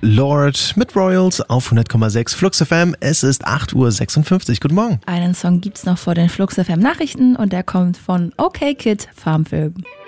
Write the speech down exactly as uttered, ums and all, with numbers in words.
Lord mit Royals auf hundert Komma sechs Flux F M. Es ist acht Uhr sechsundfünfzig. Guten Morgen. Einen Song gibt's noch vor den Flux F M Nachrichten und der kommt von OK Kid, Farmville.